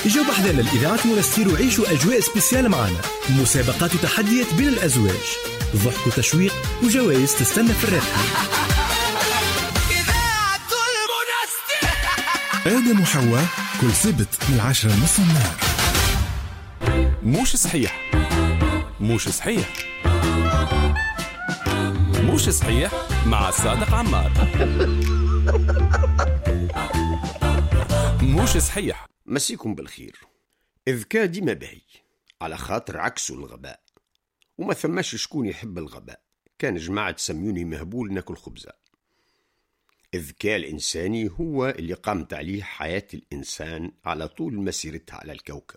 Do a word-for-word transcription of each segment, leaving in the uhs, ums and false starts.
جاوب أحذانا الإذاعة ونستير وعيشوا أجواء سبيسيال معنا، مسابقات وتحديات بين الأزواج، ضحك وتشويق وجوائز تستنى في الرحلة. آدم وحواء كل سبت من العاشرة نص النهار. موش صحيح موش صحيح موش صحيح مع صادق عمار. موش صحيح. مسيكم بالخير. الذكاء ديما باهي على خاطر عكسه الغباء، وما ثماش شكون يحب الغباء. كان جماعة تسميوني مهبول ناكل خبزة. الذكاء الإنساني هو اللي قامت عليه حياة الإنسان على طول مسيرتها على الكوكب،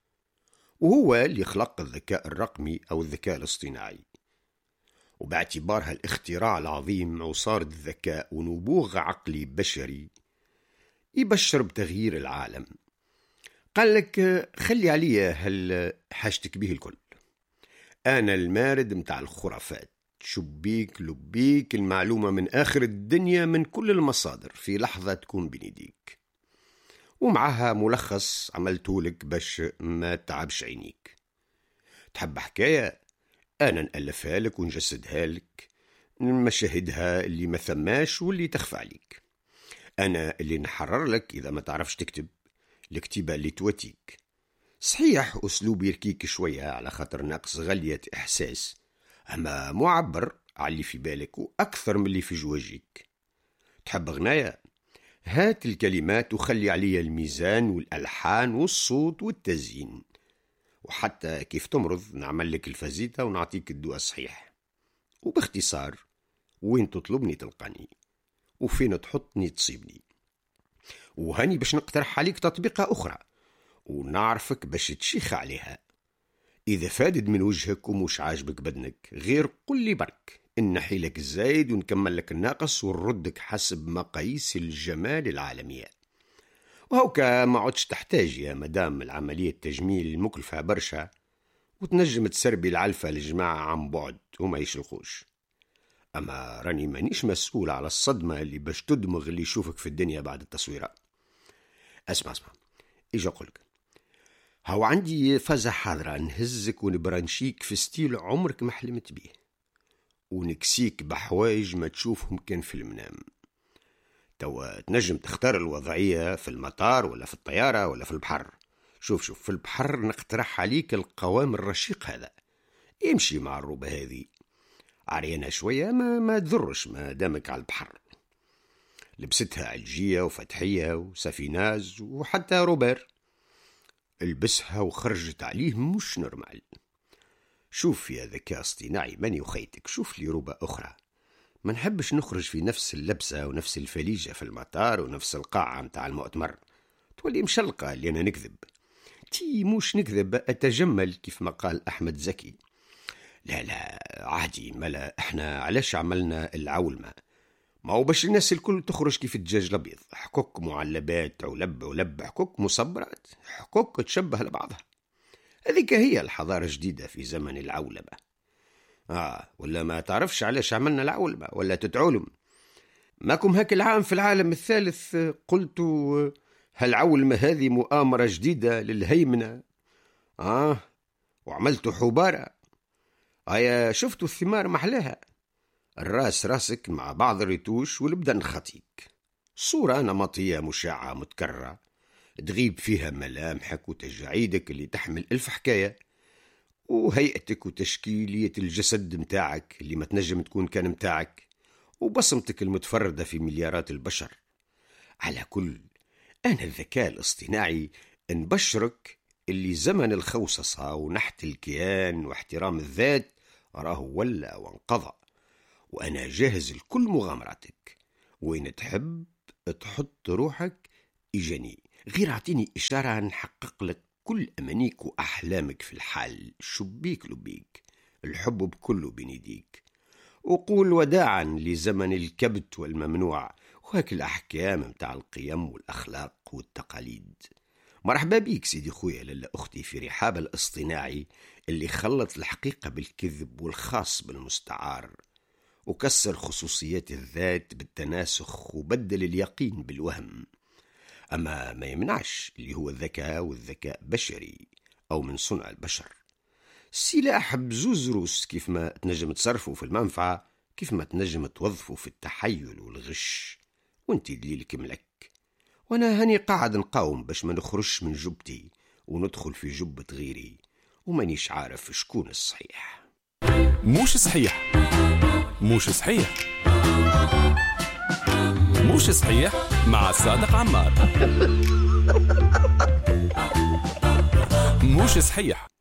وهو اللي خلق الذكاء الرقمي أو الذكاء الاصطناعي. وباعتبارها الاختراع العظيم عصارة الذكاء ونبوغ عقلي بشري يبشر بتغيير العالم. قال لك خلي عليا هل حاجتك به الكل، أنا المارد متاع الخرافات، شبيك لبيك المعلومة من آخر الدنيا من كل المصادر في لحظة تكون بين يديك، ومعها ملخص عملته لك باش ما تعبش عينيك. تحب حكاية أنا نألفها لك ونجسدها لك، مشاهدها اللي ما ثماش واللي تخفى عليك. أنا اللي نحرر لك إذا ما تعرفش تكتب الكتيبة اللي تواتيك. صحيح أسلوبي يركيك شوية على خاطر ناقص غلية إحساس، أما معبر على اللي في بالك وأكثر من اللي في جواجيك. تحب غناية؟ هات الكلمات وخلي عليها الميزان والألحان والصوت والتزيين، وحتى كيف تمرض نعمل لك الفازيتا ونعطيك الدواء الصحيح. وباختصار وين تطلبني تلقاني، وفين تحطني تصيبني. وهاني باش نقترح عليك تطبيقة أخرى ونعرفك باش تشيخ عليها. إذا فادد من وجهك ومش عاجبك بدنك غير قل لي برك، نحي لك الزايد ونكمل لك الناقص ونردك حسب مقاييس الجمال العالمية. وهوكا ما عدش تحتاج يا مدام العملية تجميل المكلفة برشا، وتنجم تسربي العلفة للجماعة عن بعد وما يشلخوش. أما راني مانيش مسؤول على الصدمة اللي باش تدمغ اللي يشوفك في الدنيا بعد التصويرة. اسمع اسمع إيجا أقولك، هاو عندي فازة حاضرة نهزك ونبرانشيك في ستيل عمرك ما حلمت بيه، ونكسيك بحوايج ما تشوفهم كان في المنام. توا تنجم تختار الوضعية في المطار ولا في الطيارة ولا في البحر. شوف شوف في البحر نقترح عليك القوام الرشيق هذا، يمشي مع الروبة هذه، عريانة شوية ما, ما تذرش ما دامك على البحر. لبستها علجية وفتحية وسفيناز وحتى روبير، البسها وخرجت عليه مش نورمال. شوف يا ذكاء اصطناعي ماني وخيتك، شوف لي روبة أخرى. ما نحبش نخرج في نفس اللبسة ونفس الفليجة في المطار ونفس القاعة متاع المؤتمر، تولي مشلقة اللي أنا نكذب. تي مش نكذب، أتجمل كيف ما قال أحمد زكي. لا لا عادي، ملا احنا علاش عملنا العولمة؟ ما هو باش الناس الكل تخرج كيف الدجاج الأبيض، حكوك معلبات ولب ولب، حكوك مصبرات، حكوك تشبه لبعضها. هذيك هي الحضارة الجديدة في زمن العولمة. آه ولا ما تعرفش علاش عملنا العولمة ولا تتعولم؟ ماكم هاك العام في العالم الثالث قلتوا هالعولمة هذه مؤامرة جديدة للهيمنة، آه وعملتوا حبارة. آية شفتوا الثمار محلاها، الراس راسك مع بعض الريتوش والبدن خطيك، صورة نمطية مشاعة متكررة تغيب فيها ملامحك وتجاعيدك اللي تحمل ألف حكاية، وهيئتك وتشكيلية الجسد متاعك اللي ما تنجم تكون كان متاعك، وبصمتك المتفردة في مليارات البشر. على كل أنا الذكاء الاصطناعي نبشرك اللي زمن الخوصصة ونحت الكيان واحترام الذات راه ولا وانقضى، وأنا جاهز لكل مغامراتك. وين تحب تحط روحك إجاني، غير اعطيني إشارة نحقق لك كل أمانيك وأحلامك في الحال. شبيك لبيك الحب بكله بين يديك، وقول وداعا لزمن الكبت والممنوع وهاك الأحكام متاع القيم والأخلاق والتقاليد. مرحبا بيك سيدي خويا للا أختي في رحاب الاصطناعي اللي خلط الحقيقة بالكذب والخاص بالمستعار، وكسر خصوصيات الذات بالتناسخ وبدل اليقين بالوهم. أما ما يمنعش اللي هو الذكاء، والذكاء بشري أو من صنع البشر. السلاح بزوز روس، كيف ما تنجم تصرفه في المنفعة كيف ما تنجم توظفه في التحيل والغش، وانتي دليلك ملك. وانا هاني قاعد نقاوم باش ما نخرجش من جبتي وندخل في جبة غيري، ومانيش عارف شكون الصحيح. موش صحيح موش صحيح موش صحيح مع صادق عمار. موش صحيح.